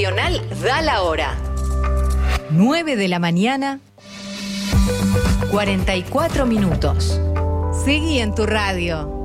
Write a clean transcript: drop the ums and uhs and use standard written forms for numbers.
Nacional da la hora. 9 de la mañana, 44 minutos. Seguí en tu radio.